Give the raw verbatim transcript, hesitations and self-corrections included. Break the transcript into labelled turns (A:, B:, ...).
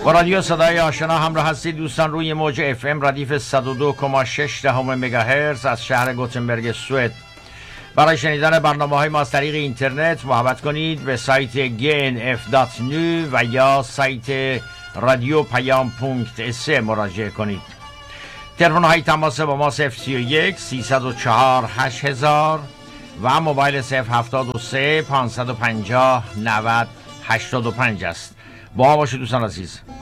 A: با رادیو صدای آشنا همراه هستید دوستان. روی موج اف ام ردیف صد و دو و شش دهم مگاهرتز از شهر گوتنبرگ سوئد. برای شنیدن برنامه‌های ما از طریق اینترنت محبت کنید به سایت جی ان اف دات نو و یا سایت رادیو پیام پونکت اس مراجعه کنید. تلفن های تماس با ما صفر سی و یک سیصد و چهار هشت هزار و موبایل صفر هفتاد و سه پانصد و پنجاه نود هشتاد و پنج است. با ما باشید دوستان عزیز.